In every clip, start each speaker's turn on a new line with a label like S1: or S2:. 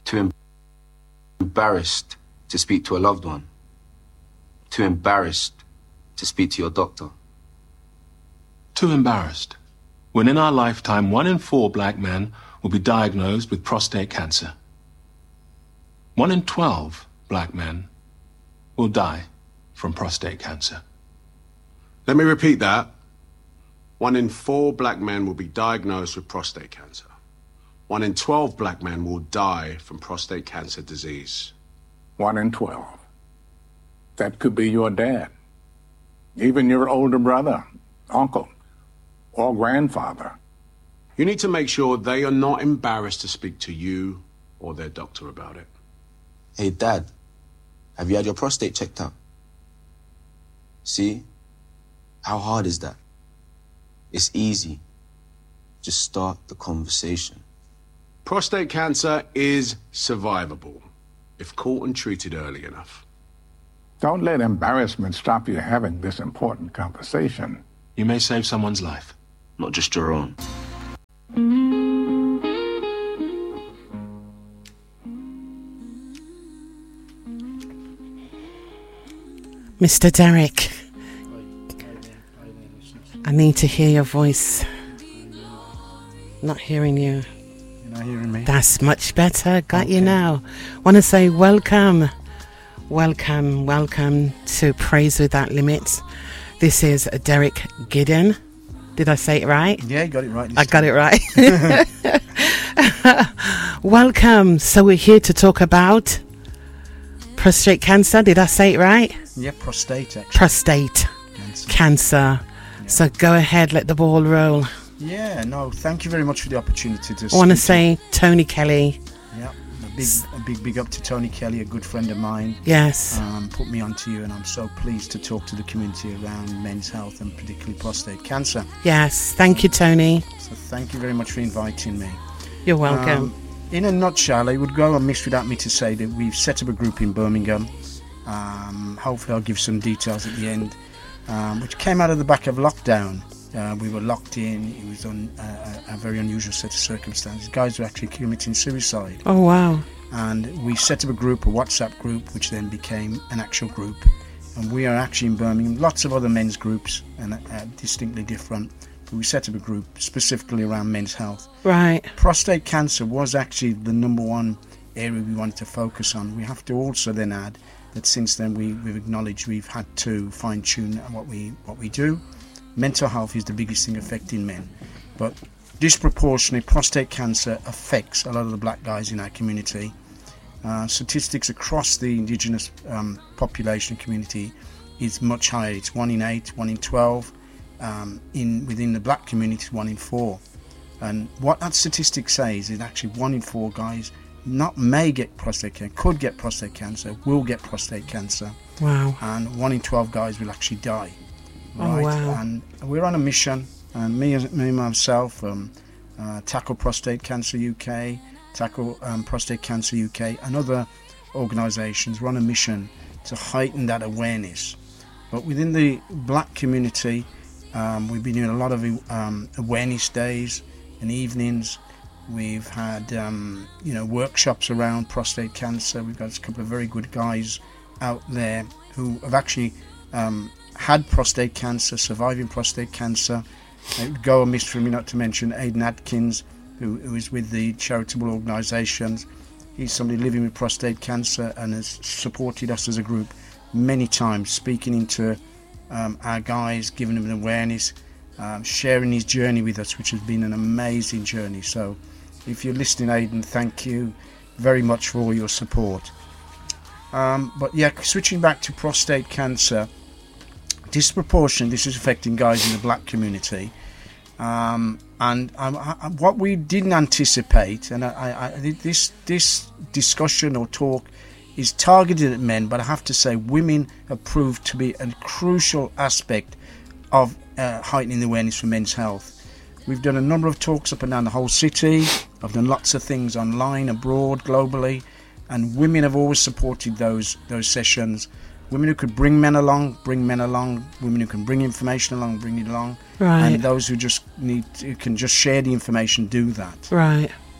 S1: Too embarrassed to speak to a loved one. Too embarrassed to speak to your doctor.
S2: Too embarrassed. When in our lifetime, 1 in 4 black men will be diagnosed with prostate cancer. 1 in 12 black men will die from prostate cancer.
S3: Let me repeat that. 1 in 4 black men will be diagnosed with prostate cancer. 1 in 12 black men will die from prostate cancer disease.
S4: 1 in 12. That could be your dad. Even your older brother, uncle, or grandfather.
S3: You need to make sure they are not embarrassed to speak to you or their doctor about it.
S1: Hey, Dad, have you had your prostate checked out? See? How hard is that? It's easy. Just start the conversation.
S3: Prostate cancer is survivable if caught and treated early enough.
S4: Don't let embarrassment stop you having this important conversation.
S2: You may save someone's life.
S1: Not just your own.
S5: Mr. Derek, I need to hear your voice. Not hearing you.
S6: You're not hearing me?
S5: That's much better. Got you now. Want to say welcome. Welcome to Praise Without Limits. This is Derek Giddens. Did I say it right?
S6: Yeah, you got it right.
S5: I got it right. Welcome. So we're here to talk about prostate cancer. Did I say it right?
S6: Yeah, prostate actually.
S5: Prostate cancer. Yeah. So go ahead, let the ball roll.
S6: Yeah, no, thank you very much for the opportunity to
S5: I want to say Tony Kelly.
S6: Yeah, a big up to Tony Kelly, a good friend of mine.
S5: Yes.
S6: Put me onto you, and I'm so pleased to talk to the community around men's health and particularly prostate cancer.
S5: Yes, thank you, Tony.
S6: So thank you very much for inviting me.
S5: You're welcome.
S6: In a nutshell, it would go amiss without me to say that we've set up a group in Birmingham. Hopefully I'll give some details at the end, which came out of the back of lockdown. We were locked in. It was on a very unusual set of circumstances. Guys were actually committing suicide.
S5: Oh, wow.
S6: And we set up a group, a WhatsApp group, which then became an actual group. And we are actually in Birmingham. Lots of other men's groups, and distinctly different. But we set up a group specifically around men's health.
S5: Right.
S6: Prostate cancer was actually the number one area we wanted to focus on. We have to also then add that since then we've acknowledged we've had to fine-tune what we do. Mental health is the biggest thing affecting men, but disproportionately prostate cancer affects a lot of the black guys in our community. Statistics across the indigenous population community is much higher. It's 1 in 8, 1 in 12. Within the black community, 1 in 4. And what that statistic says is actually 1 in 4 guys may get prostate cancer, could get prostate cancer, will get prostate cancer.
S5: Wow.
S6: And 1 in 12 guys will actually die.
S5: Right?
S6: Oh, wow. And we're on a mission, and me myself, Tackle Prostate Cancer UK, Tackle Prostate Cancer UK, and other organisations, we're on a mission to heighten that awareness. But within the black community, we've been doing a lot of awareness days and evenings. We've had workshops around prostate cancer. We've got a couple of very good guys out there who have actually had prostate cancer, surviving prostate cancer. It would go amiss for me not to mention Aidan Atkins, who is with the charitable organisations. He's somebody living with prostate cancer and has supported us as a group many times, speaking into our guys, giving them an awareness, sharing his journey with us, which has been an amazing journey. So if you're listening, Aidan, thank you very much for all your support. But yeah, switching back to prostate cancer, disproportionately this is affecting guys in the black community, and what we didn't anticipate, and this discussion or talk is targeted at men, but I have to say women have proved to be a crucial aspect of heightening the awareness for men's health. We've done a number of talks up and down the whole city. I've done lots of things online, abroad, globally, and women have always supported those sessions. Women who could bring men along, women who can bring information along, bring it along.
S5: Right.
S6: And those who just can just share the information, do that.
S5: Right.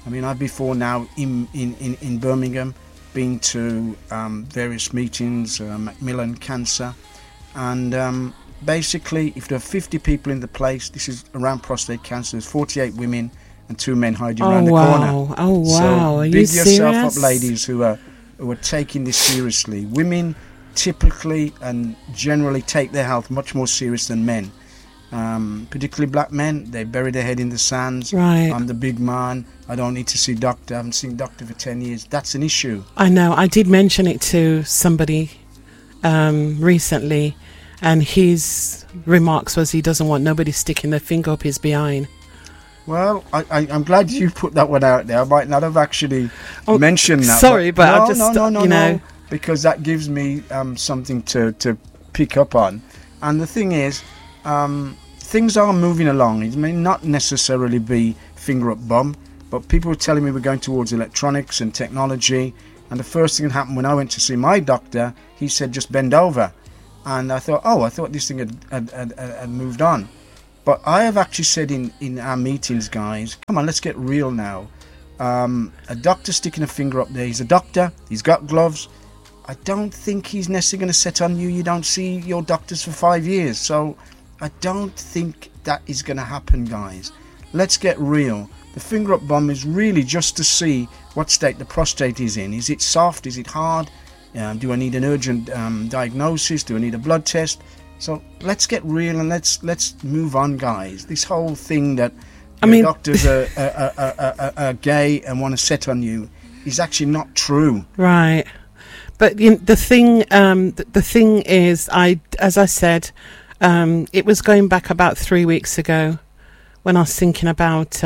S6: I mean, I've before now in Birmingham been to various meetings, Macmillan Cancer, and basically, if there are 50 people in the place, this is around prostate cancer, there's 48 women and 2 men hiding around the corner.
S5: Oh wow!
S6: So
S5: Are
S6: big
S5: you
S6: yourself
S5: serious?
S6: up, ladies who are taking this seriously. Women typically and generally take their health much more serious than men. Particularly black men, they bury their head in the sands.
S5: Right.
S6: I'm the big man. I don't need to see doctor. I haven't seen doctor for 10 years. That's an issue.
S5: I know. I did mention it to somebody recently, and his remarks was he doesn't want nobody sticking their finger up his behind.
S6: Well, I'm glad you put that one out there. I might not have actually mentioned that.
S5: Sorry, but I just,
S6: no, because that gives me something to pick up on. And the thing is, things are moving along. It may not necessarily be finger up bum, but people were telling me we're going towards electronics and technology. And the first thing that happened when I went to see my doctor, he said just bend over. And I thought this thing had moved on. But I have actually said in our meetings, guys, come on, let's get real now. A doctor sticking a finger up there, he's a doctor, he's got gloves. I don't think he's necessarily going to set on you. You don't see your doctors for 5 years. So I don't think that is going to happen, guys. Let's get real. The finger up bomb is really just to see what state the prostate is in. Is it soft? Is it hard? Do I need an urgent diagnosis? Do I need a blood test? So let's get real and let's move on, guys. This whole thing that doctors are gay and want to set on you is actually not true.
S5: Right. But the thing is, as I said, it was going back about 3 weeks ago when I was thinking about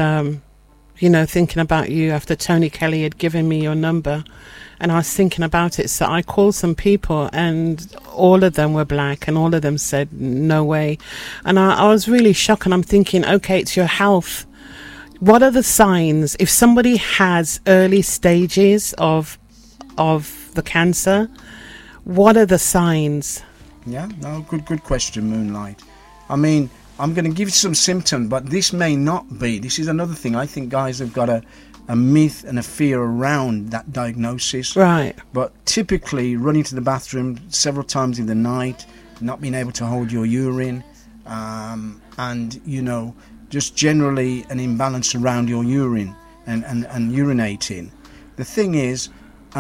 S5: you after Tony Kelly had given me your number, and I was thinking about it. So I called some people, and all of them were black, and all of them said no way. And I was really shocked, and I'm thinking, okay, it's your health. What are the signs if somebody has early stages of the cancer? What are the signs?
S6: Yeah, no, good question, Moonlight. I mean, I'm going to give you some symptoms, but this may not be. This is another thing. I think guys have got a myth and a fear around that diagnosis.
S5: Right.
S6: But typically, running to the bathroom several times in the night, not being able to hold your urine, and, just generally an imbalance around your urine and urinating. The thing is,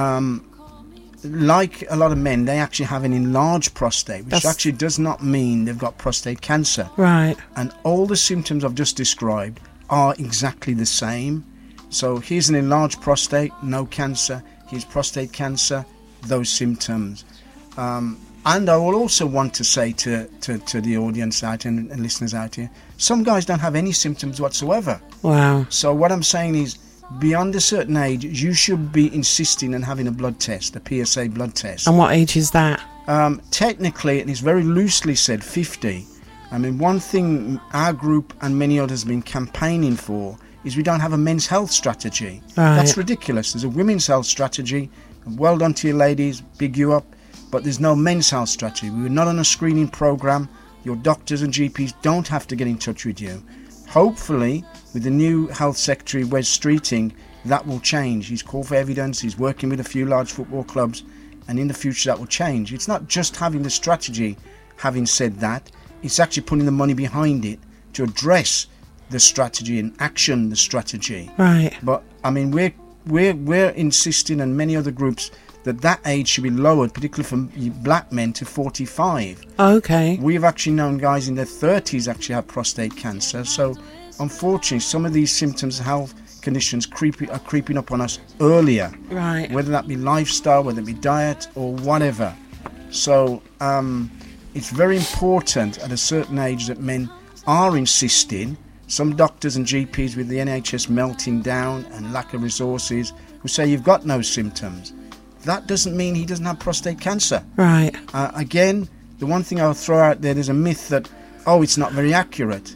S6: like a lot of men, they actually have an enlarged prostate, which actually does not mean they've got prostate cancer.
S5: Right.
S6: And all the symptoms I've just described are exactly the same. So here's an enlarged prostate, no cancer. Here's prostate cancer, those symptoms. And I will also want to say to the audience out and listeners out here, some guys don't have any symptoms whatsoever.
S5: Wow.
S6: So what I'm saying is, beyond a certain age, you should be insisting on having a blood test, a PSA blood test.
S5: And what age is that?
S6: Technically, and it's very loosely said, 50. I mean, one thing our group and many others have been campaigning for is we don't have a men's health strategy.
S5: Right.
S6: That's ridiculous. There's a women's health strategy. Well done to you ladies, big you up. But there's no men's health strategy. We were not on a screening program. Your doctors and GPs don't have to get in touch with you. Hopefully, with the new Health Secretary, Wes Streeting, that will change. He's called for evidence. He's working with a few large football clubs. And in the future, that will change. It's not just having the strategy, having said that. It's actually putting the money behind it to address the strategy and action the strategy.
S5: Right.
S6: But, I mean, we're insisting, and many other groups, that age should be lowered, particularly for black men, to 45.
S5: Okay.
S6: We've actually known guys in their 30s actually have prostate cancer. So, unfortunately, some of these symptoms, health conditions are creeping up on us earlier.
S5: Right.
S6: Whether that be lifestyle, whether it be diet, or whatever. So, it's very important at a certain age that men are insisting. Some doctors and GPs with the NHS melting down and lack of resources who say you've got no symptoms. That doesn't mean he doesn't have prostate cancer.
S5: Right.
S6: Again, the one thing I'll throw out there's a myth that, it's not very accurate.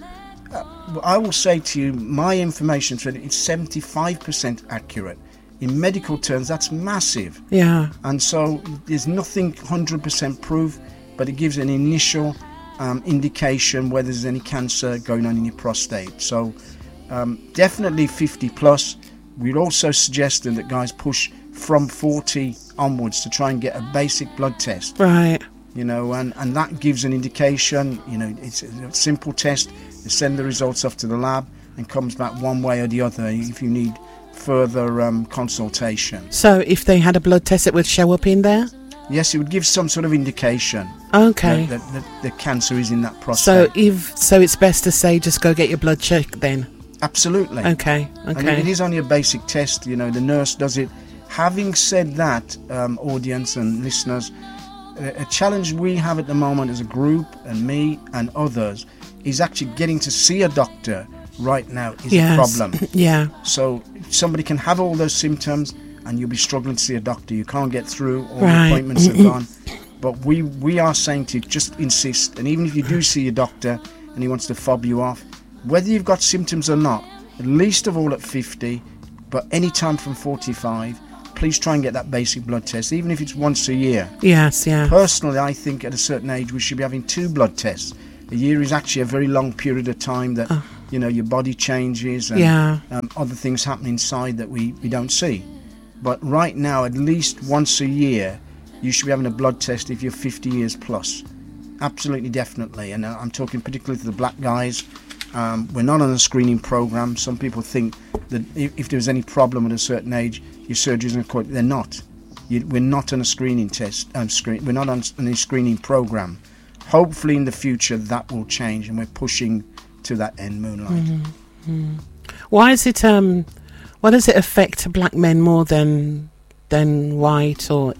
S6: I will say to you, my information is 75% accurate. In medical terms, that's massive.
S5: Yeah.
S6: And so there's nothing 100% proof, but it gives an initial indication whether there's any cancer going on in your prostate. So definitely 50 plus. we're also suggesting that guys push from 40 onwards to try and get a basic blood test.
S5: Right.
S6: You know, and that gives an indication. You know, it's a simple test. They send the results off to the lab and comes back one way or the other if you need further consultation.
S5: So if they had a blood test, it would show up in there?
S6: Yes, it would give some sort of indication.
S5: Okay.
S6: That the cancer is in that prostate.
S5: So it's best to say just go get your blood checked then?
S6: Absolutely.
S5: Okay.
S6: And it is only a basic test. You know, the nurse does it. Having said that, audience and listeners, a challenge we have at the moment as a group, and me and others, is actually getting to see a doctor right now is a problem.
S5: Yeah.
S6: So somebody can have all those symptoms and you'll be struggling to see a doctor. You can't get through, all
S5: Right.
S6: the appointments are gone. But we are saying to you, just insist. And even if you do see your doctor and he wants to fob you off, whether you've got symptoms or not, at least of all at 50, but any time from 45, please try and get that basic blood test, even if it's once a year.
S5: Yes, yeah.
S6: Personally, I think at a certain age we should be having 2 blood tests. A year is actually a very long period of time that, you know, your body changes and other things happen inside that we don't see. But right now, at least once a year, you should be having a blood test if you're 50 years plus. Absolutely, definitely. And I'm talking particularly to the black guys. We're not on a screening program. Some people think that if there's any problem at a certain age, your surgery's going to quit. They're not. We're not on a screening test. We're not on any screening program. Hopefully, in the future, that will change, and we're pushing to that end. Moonlight.
S5: Mm-hmm. Why is it? Why does it affect black men more than white or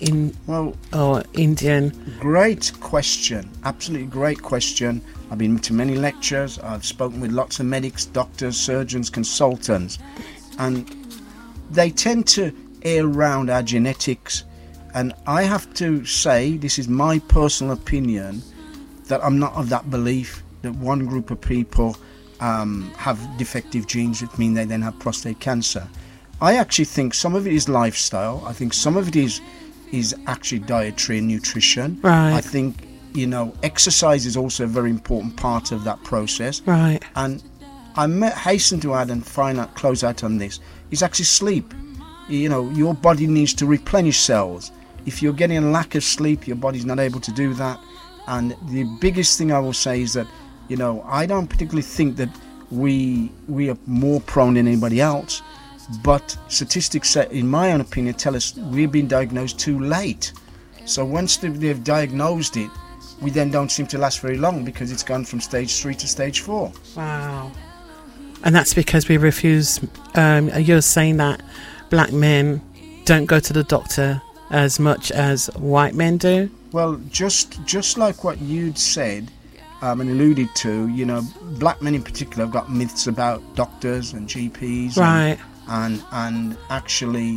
S5: Indian?
S6: Great question. Absolutely great question. I've been to many lectures. I've spoken with lots of medics, doctors, surgeons, consultants, and they tend to err around our genetics. And I have to say, this is my personal opinion, that I'm not of that belief that one group of people have defective genes, which mean they then have prostate cancer. I actually think some of it is lifestyle. I think some of it is actually dietary and nutrition.
S5: Right.
S6: I think, you know, exercise is also a very important part of that process.
S5: Right.
S6: And I hasten to add and close out on this, is actually sleep. You know, your body needs to replenish cells. If you're getting a lack of sleep, your body's not able to do that. And the biggest thing I will say is that, you know, I don't particularly think that we are more prone than anybody else, but statistics, in my own opinion, tell us we've been diagnosed too late. So once they've diagnosed it, we then don't seem to last very long because it's gone from stage 3 to stage 4.
S5: Wow. And that's because we refuse, you're saying that black men don't go to the doctor as much as white men do?
S6: Well, just like what you'd said and alluded to, you know, black men in particular have got myths about doctors and GPs.
S5: Right.
S6: And actually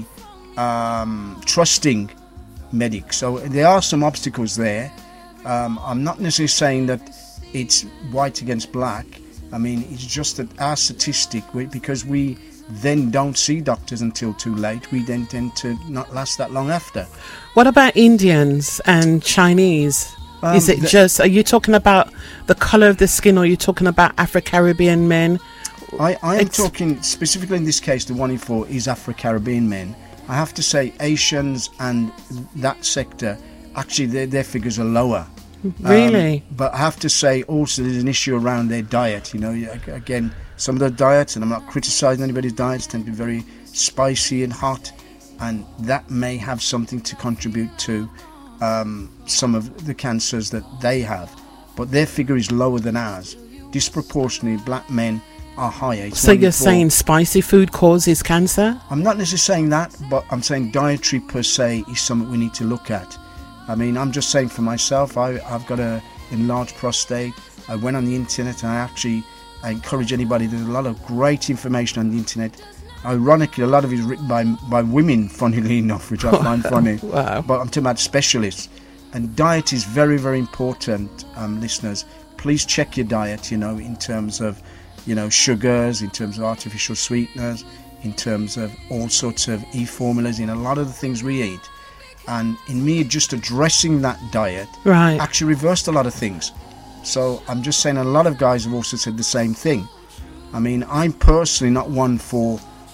S6: trusting medics. So there are some obstacles there. I'm not necessarily saying that it's white against black. I mean, it's just that our statistic, because we then don't see doctors until too late, we then tend to not last that long after.
S5: What about Indians and Chinese? Is it are you talking about the colour of the skin, or are you talking about Afro-Caribbean men?
S6: I am talking specifically in this case, the 1 in 4 is Afro-Caribbean men. I have to say Asians and that sector, actually their figures are lower.
S5: Really?
S6: But I have to say also there's an issue around their diet. You know, again, some of the diets, and I'm not criticising anybody's diets, tend to be very spicy and hot, and that may have something to contribute to some of the cancers that they have. But their figure is lower than ours. Disproportionately, black men are higher.
S5: So you're saying spicy food causes cancer?
S6: I'm not necessarily saying that, but I'm saying dietary per se is something we need to look at. I mean, I'm just saying for myself, I've got an enlarged prostate. I went on the internet and I encourage anybody. There's a lot of great information on the internet. Ironically, a lot of it is written by women, funnily enough, which I find funny.
S5: Wow.
S6: But I'm talking about specialists. And diet is very, very important, listeners. Please check your diet, you know, in terms of, you know, sugars, in terms of artificial sweeteners, in terms of all sorts of e-formulas in a lot of the things we eat. And in me just addressing that diet actually reversed a lot of things. So I'm just saying a lot of guys have also said the same thing. I mean, I'm personally not one for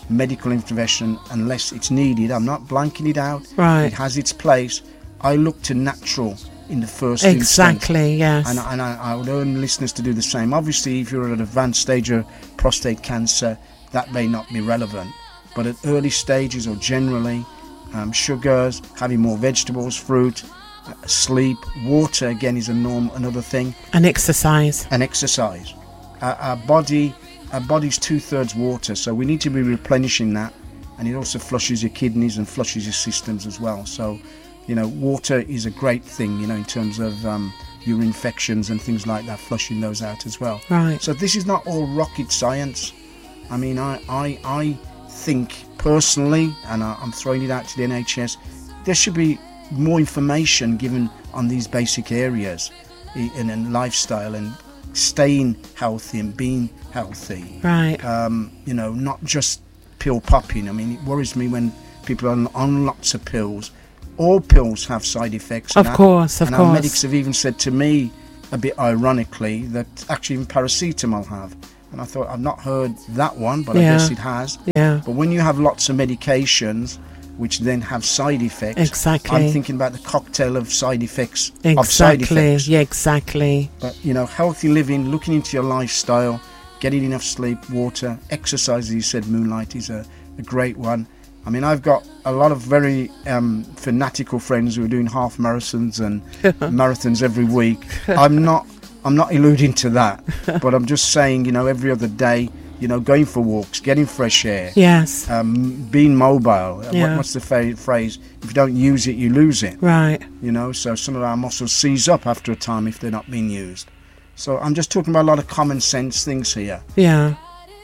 S6: medical intervention unless it's needed. I'm not blanking it out.
S5: Right.
S6: It has its place. I look to natural in the first
S5: Exactly, yes.
S6: And I would urge listeners to do the same. Obviously, if you're at an advanced stage of prostate cancer, that may not be relevant. But at early stages or generally, sugars, having more vegetables, fruit, sleep, water again is another thing.
S5: And exercise.
S6: And exercise. Our body's 2/3 water, so we need to be replenishing that. And it also flushes your kidneys and flushes your systems as well. So, water is a great thing, in terms of your infections and things like that, flushing those out as well.
S5: Right.
S6: So this is not all rocket science. I mean, I think personally, and I'm throwing it out to the NHS, there should be more information given on these basic areas in lifestyle and staying healthy and being healthy.
S5: Right.
S6: Not just pill popping. I mean, it worries me when people are on lots of pills. All pills have side effects.
S5: Of course.
S6: And our medics have even said to me, a bit ironically, that actually even paracetamol have. And I thought, I've not heard that one, but I guess it has.
S5: Yeah.
S6: But when you have lots of medications which then have side effects,
S5: exactly.
S6: I'm thinking about the cocktail of side effects.
S5: Exactly.
S6: Of side effects.
S5: Yeah, exactly.
S6: But healthy living, looking into your lifestyle, getting enough sleep, water, exercise, as you said, Moonlight is a great one. I mean, I've got a lot of very fanatical friends who are doing half marathons and marathons every week. I'm not alluding to that, but I'm just saying, every other day, going for walks, getting fresh air.
S5: Yes.
S6: Being mobile.
S5: Yeah.
S6: What's the phrase? If you don't use it, you lose it.
S5: Right.
S6: So some of our muscles seize up after a time if they're not being used. So I'm just talking about a lot of common sense things here.
S5: Yeah.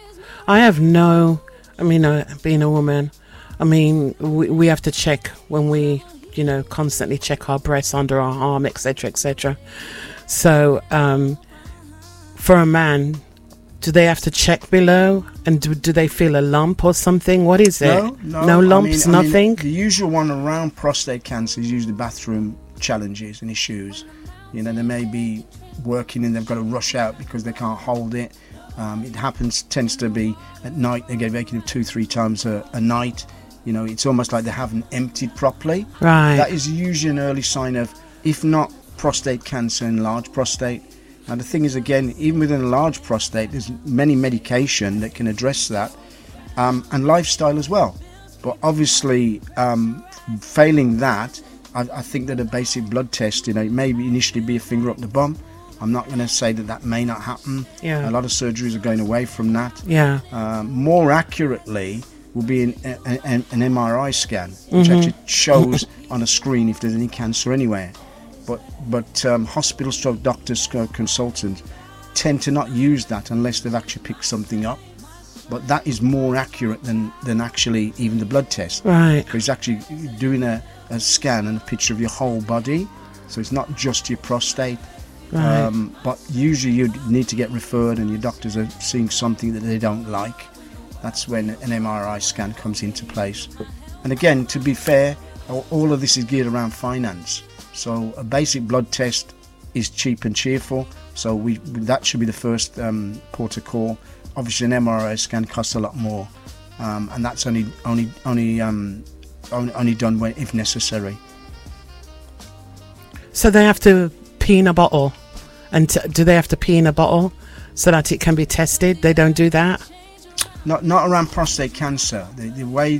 S5: Being a woman, we have to check when we, constantly check our breasts, under our arm, etc., etc. So, for a man, do they have to check below? And do they feel a lump or something? What is it? No lumps, nothing?
S6: The usual one around prostate cancer is usually bathroom challenges and issues. They may be working and they've got to rush out because they can't hold it. It tends to be at night. They get vacuumed 2-3 times a night. It's almost like they haven't emptied properly.
S5: Right.
S6: That is usually an early sign of, if not prostate cancer, enlarged prostate. Now the thing is, again, even within a large prostate, there's many medication that can address that, and lifestyle as well. But obviously, failing that, I think that a basic blood test, it may initially be a finger up the bum. I'm not going to say that may not happen.
S5: Yeah.
S6: A lot of surgeries are going away from that.
S5: Yeah.
S6: More accurately will be an MRI scan, which actually shows on a screen if there's any cancer anywhere. But hospital stroke doctors, consultants tend to not use that unless they've actually picked something up. But that is more accurate than actually even the blood test.
S5: Right.
S6: Because it's actually doing a scan and a picture of your whole body. So it's not just your prostate.
S5: Right.
S6: But usually you need to get referred and your doctors are seeing something that they don't like. That's when an MRI scan comes into place. And again, to be fair, all of this is geared around finance. So a basic blood test is cheap and cheerful. So that should be the first port of call. Obviously, an MRI scan costs a lot more, and that's only done if necessary.
S5: So they have to pee in a bottle, and do they have to pee in a bottle so that it can be tested? They don't do that.
S6: Not around prostate cancer. The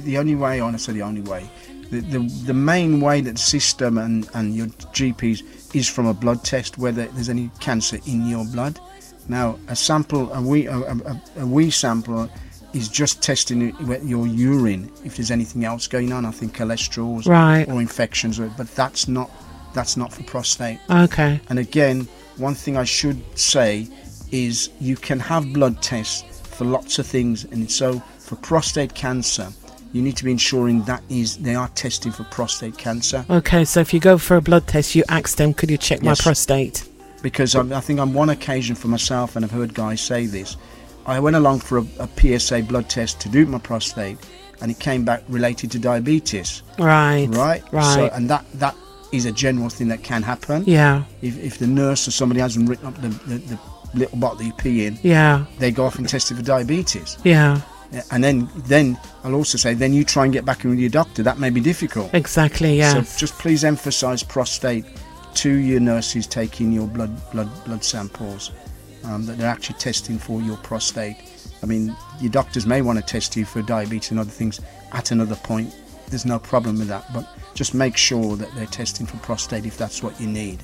S6: main way that the system and your GPs is from a blood test, whether there's any cancer in your blood. Now, a wee sample is just testing your urine if there's anything else going on. I think cholesterol or infections, but that's not for prostate.
S5: Okay.
S6: And again, one thing I should say is you can have blood tests for lots of things, and so for prostate cancer, you need to be ensuring they are testing for prostate cancer.
S5: Okay, so if you go for a blood test, you ask them, could you check my prostate?
S6: Because I think on one occasion for myself, and I've heard guys say this, I went along for a PSA blood test to do my prostate, and it came back related to diabetes.
S5: Right.
S6: So, and that is a general thing that can happen.
S5: Yeah.
S6: If the nurse or somebody hasn't written up the little bottle that you pee in,
S5: yeah,
S6: they go off and test it for diabetes.
S5: Yeah.
S6: And then I'll also say, then you try and get back in with your doctor. That may be difficult.
S5: Exactly, yes.
S6: So just please emphasise prostate to your nurses taking your blood samples, that they're actually testing for your prostate. I mean, your doctors may want to test you for diabetes and other things at another point. There's no problem with that, but just make sure that they're testing for prostate if that's what you need.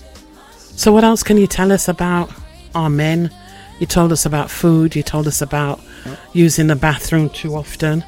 S5: So what else can you tell us about our men? You told us about food, you told us about using the bathroom too often.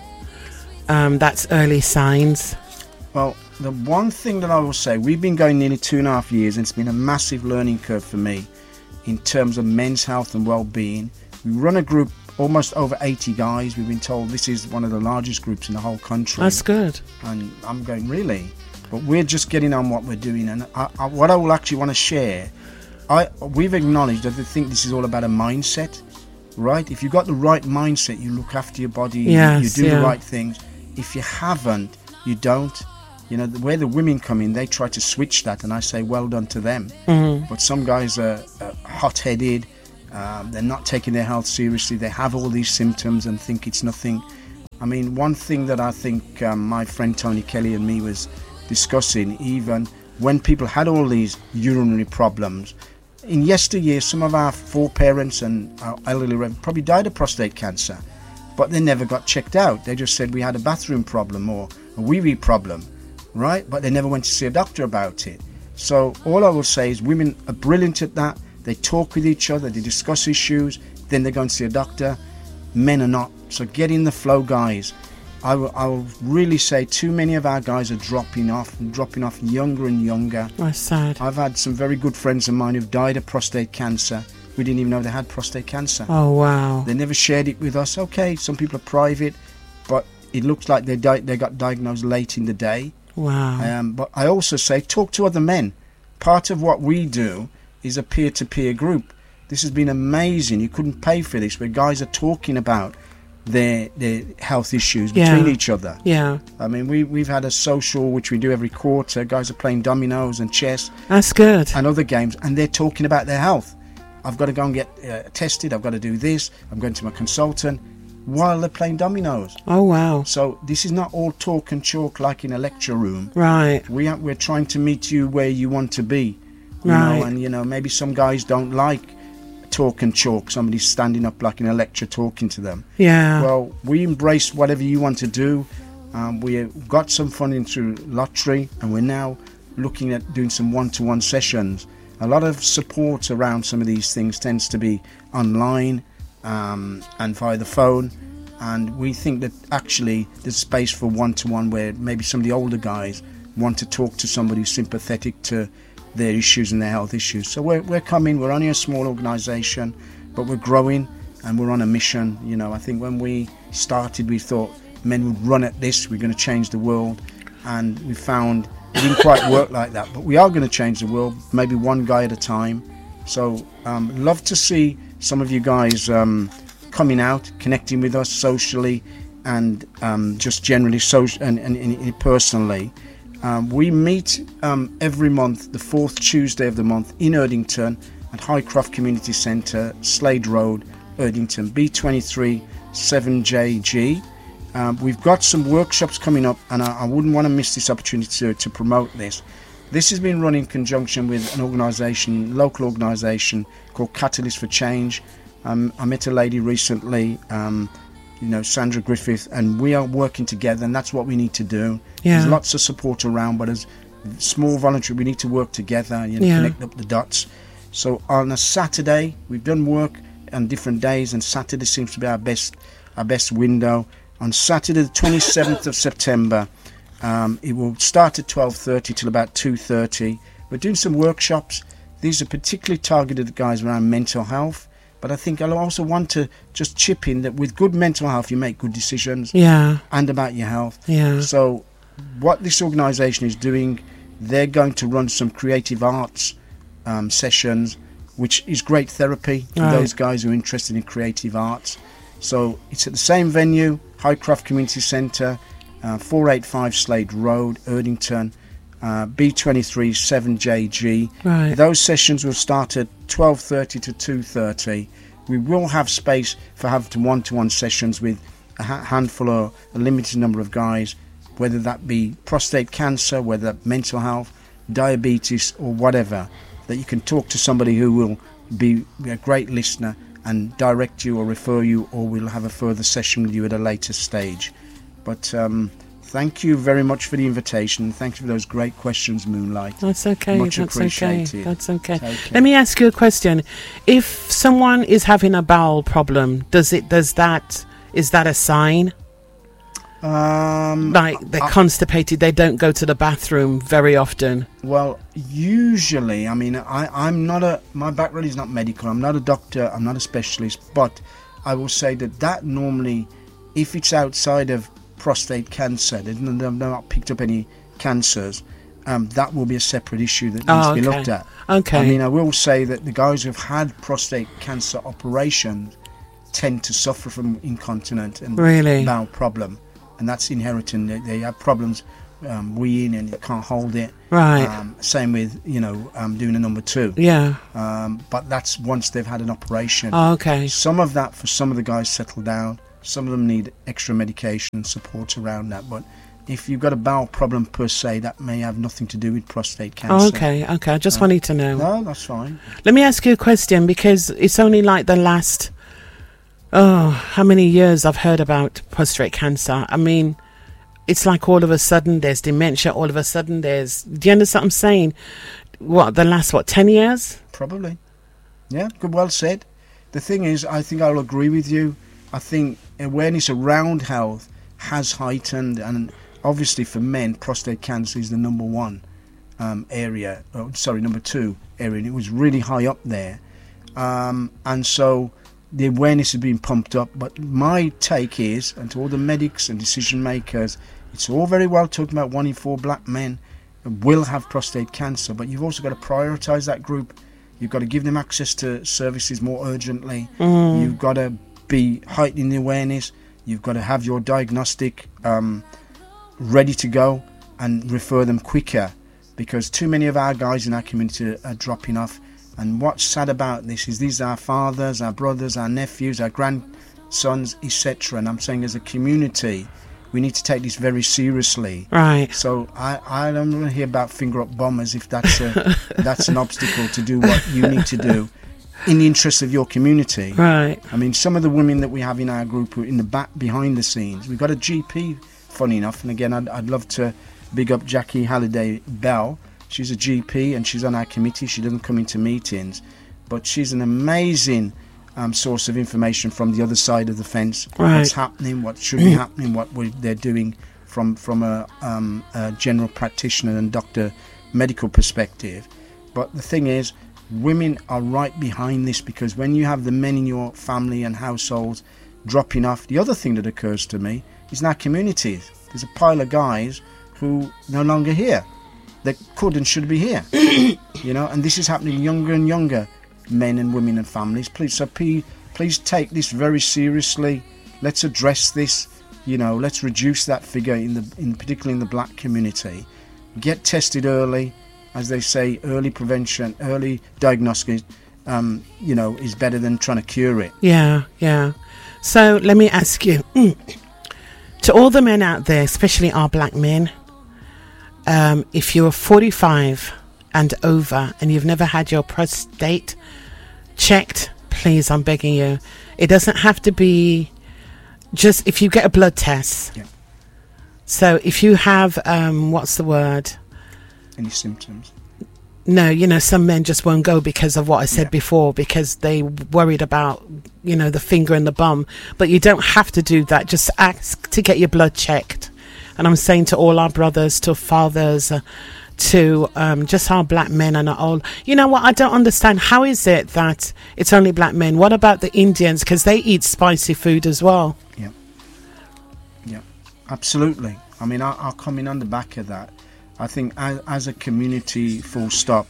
S5: That's early signs.
S6: Well, the one thing that I will say, we've been going nearly 2.5 years, and it's been a massive learning curve for me in terms of men's health and well-being. We run a group, almost over 80 guys. We've been told this is one of the largest groups in the whole country.
S5: That's good.
S6: And I'm going, really? But we're just getting on what we're doing. And what I will actually want to share, we've acknowledged that I think this is all about a mindset, right? If you've got the right mindset, you look after your body, you do the right things. If you haven't, you don't. You know, where the women come in, they try to switch that, and I say, well done to them. Mm-hmm. But some guys are hot-headed, they're not taking their health seriously, they have all these symptoms and think it's nothing. I mean, one thing that I think my friend Tony Kelly and me was discussing, even when people had all these urinary problems, in yesteryear, some of our foreparents and our elderly probably died of prostate cancer, but they never got checked out. They just said we had a bathroom problem or a wee-wee problem, right? But they never went to see a doctor about it. So all I will say is women are brilliant at that. They talk with each other, they discuss issues, then they go and see a doctor. Men are not. So get in the flow, guys. I will really say too many of our guys are dropping off younger and younger.
S5: That's sad.
S6: I've had some very good friends of mine who've died of prostate cancer. We didn't even know they had prostate cancer.
S5: Oh, wow.
S6: They never shared it with us. Okay, some people are private, but it looks like they got diagnosed late in the day.
S5: Wow.
S6: But I also say talk to other men. Part of what we do is a peer-to-peer group. This has been amazing. You couldn't pay for this, where guys are talking about their health issues between each other.
S5: Yeah.
S6: I mean, we've had a social, which we do every quarter. Guys are playing dominoes and chess.
S5: That's good.
S6: And other games, and they're talking about their health. I've got to go and get tested. I've got to do this. I'm going to my consultant while they're playing dominoes.
S5: Oh, wow.
S6: So this is not all talk and chalk like in a lecture room.
S5: Right.
S6: We're trying to meet you where you want to be. You
S5: right.
S6: know, and, maybe some guys don't like talk and chalk, somebody standing up like in a lecture talking to them.
S5: Yeah.
S6: Well, we embrace whatever you want to do. We got some funding through lottery, and we're now looking at doing some one-to-one sessions. A lot of support around some of these things tends to be online and via the phone, and we think that actually there's space for one-to-one where maybe some of the older guys want to talk to somebody who's sympathetic to their issues and their health issues. So we're coming. We're only a small organisation, but we're growing and we're on a mission. You know, I think when we started, we thought men would run at this. We're going to change the world, and we found it didn't quite work like that. But we are going to change the world, maybe one guy at a time. So love to see some of you guys coming out, connecting with us socially, and just generally and personally. We meet every month, the fourth Tuesday of the month in Erdington at Highcroft Community Centre, Slade Road, Erdington, B23 7JG. We've got some workshops coming up, and I wouldn't want to miss this opportunity to promote this. This has been run in conjunction with an organisation, local organisation called Catalyst for Change. I met a lady recently, Sandra Griffith, and we are working together, and that's what we need to do. There's lots of support around, but as small voluntary, we need to work together, connect up the dots. So on a Saturday, we've done work on different days, and Saturday seems to be our best window. On Saturday, the 27th of September, it will start at 12:30 till about 2:30. We're doing some workshops. These are particularly targeted at guys around mental health. But I think I'll also want to just chip in that with good mental health, you make good decisions.
S5: Yeah.
S6: And about your health.
S5: Yeah.
S6: So what this organisation is doing, they're going to run some creative arts sessions, which is great therapy for those guys who are interested in creative arts. So it's at the same venue, Highcroft Community Centre, 485 Slade Road, Erdington, B23 7JG.
S5: Right.
S6: Those sessions will start at 12:30 to 2:30. We will have space for having one-to-one sessions with handful or a limited number of guys, whether that be prostate cancer, whether mental health, diabetes, or whatever, that you can talk to somebody who will be a great listener and direct you or refer you, or we'll have a further session with you at a later stage. But thank you very much for the invitation. Thank you for those great questions, Moonlight.
S5: That's okay.
S6: Much
S5: That's
S6: appreciated.
S5: okay. That's okay.
S6: Okay.
S5: Let me ask you a question. If someone is having a bowel problem, is that a sign? Like they're constipated, they don't go to the bathroom very often.
S6: Well, usually, I mean, I'm not my background is not medical. I'm not a doctor. I'm not a specialist. But I will say that normally, if it's outside of prostate cancer, they've not picked up any cancers, that will be a separate issue that needs to be looked at.
S5: Okay.
S6: I mean, I will say that the guys who've had prostate cancer operations tend to suffer from incontinence and bowel problem. And that's inherited. They have problems weeing and they can't hold it.
S5: Right.
S6: Same with, doing a number 2.
S5: Yeah.
S6: But that's once they've had an operation.
S5: Oh, okay.
S6: Some of that for some of the guys settle down. Some of them need extra medication and support around that. But if you've got a bowel problem per se, that may have nothing to do with prostate cancer.
S5: Oh, okay. I just wanted to know.
S6: No, that's fine.
S5: Let me ask you a question, because it's only like the last... how many years I've heard about prostate cancer. I mean, it's like all of a sudden there's dementia, all of a sudden there's... Do you understand what I'm saying? The last 10 years?
S6: Probably. Yeah, good, well said. The thing is, I think I'll agree with you. I think awareness around health has heightened, and obviously for men, prostate cancer is the number 1 area. Number 2 area, and it was really high up there. And so... the awareness has been pumped up, but my take is, and to all the medics and decision makers, it's all very well talking about 1 in 4 black men will have prostate cancer, but you've also got to prioritise that group. You've got to give them access to services more urgently. You've got to be heightening the awareness. You've got to have your diagnostic ready to go and refer them quicker, because too many of our guys in our community are dropping off. And what's sad about this is these are our fathers, our brothers, our nephews, our grandsons, etc. And I'm saying as a community, we need to take this very seriously.
S5: Right.
S6: So I don't want to hear about finger up bombers if that's that's an obstacle to do what you need to do in the interest of your community.
S5: Right.
S6: I mean, some of the women that we have in our group who are in the back, behind the scenes, we've got a GP, funny enough. And again, I'd love to big up Jackie Halliday Bell. She's a GP and she's on our committee. She doesn't come into meetings, but she's an amazing source of information from the other side of the fence.
S5: Right.
S6: What's happening, what should be happening, what they're doing from a general practitioner and doctor medical perspective. But the thing is, women are right behind this, because when you have the men in your family and households dropping off, the other thing that occurs to me is in our communities, there's a pile of guys who no longer here. That could and should be here, and this is happening younger and younger men and women and families. Please take this very seriously. Let's address this. Let's reduce that figure particularly in the black community. Get tested early, as they say. Early prevention, early diagnosis, is better than trying to cure it.
S5: Yeah. So let me ask you, to all the men out there, especially our black men. If you're 45 and over and you've never had your prostate checked, please, I'm begging you. It doesn't have to be just if you get a blood test.
S6: Yeah.
S5: So if you have, what's the word?
S6: Any symptoms?
S5: No, some men just won't go because of what I said before, because they worried about, the finger and the bum. But you don't have to do that. Just ask to get your blood checked. And I'm saying to all our brothers, to fathers, to just our black men and our old... You know what? I don't understand. How is it that it's only black men? What about the Indians? Because they eat spicy food as well.
S6: Yeah, absolutely. I mean, I'll come in on the back of that. I think as a community, full stop,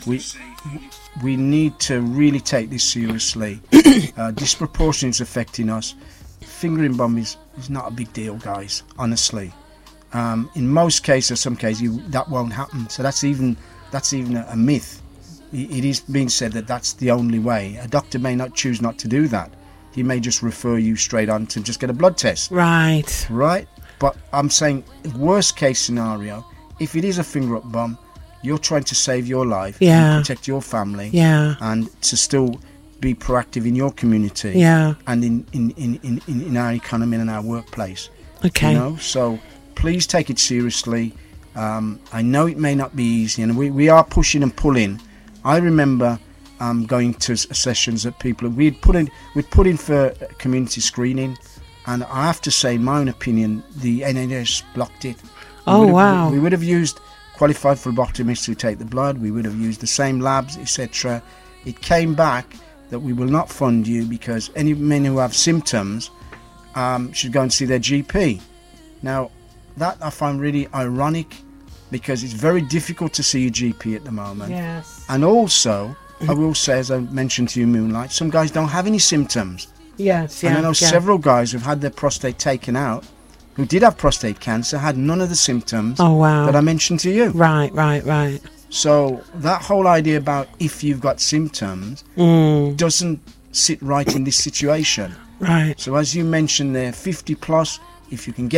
S6: we need to really take this seriously. Disproportionate is affecting us. Fingering bomb is not a big deal, guys, honestly. In most cases, some cases, that won't happen. So that's even a myth. It is being said that that's the only way. A doctor may not choose not to do that, he may just refer you straight on to just get a blood test.
S5: Right.
S6: Right? But I'm saying, worst case scenario, if it is a finger-up bomb, you're trying to save your life,
S5: Yeah.
S6: and protect your family,
S5: Yeah.
S6: and to still be proactive in your community,
S5: Yeah.
S6: and in our economy and our workplace.
S5: Okay.
S6: You know, so please take it seriously. I know it may not be easy, and we are pushing and pulling. I remember going to sessions that we'd put in for community screening, and I have to say, in my own opinion, the NHS blocked it.
S5: Wow.
S6: We would have used qualified phlebotomists to take the blood. We would have used the same labs, etc. It came back that we will not fund you because any men who have symptoms should go and see their GP. Now, that I find really ironic because it's very difficult to see your GP at the moment.
S5: Yes.
S6: And also, I will say, as I mentioned to you, Moonlight, some guys don't have any symptoms.
S5: Yes. Yeah.
S6: And I know
S5: yeah.
S6: several guys who've had their prostate taken out, who did have prostate cancer, had none of the symptoms
S5: Oh wow.
S6: that I mentioned to you.
S5: Right. Right. Right.
S6: So that whole idea about if you've got symptoms doesn't sit right in this situation.
S5: Right.
S6: So as you mentioned there, 50 plus, if you can get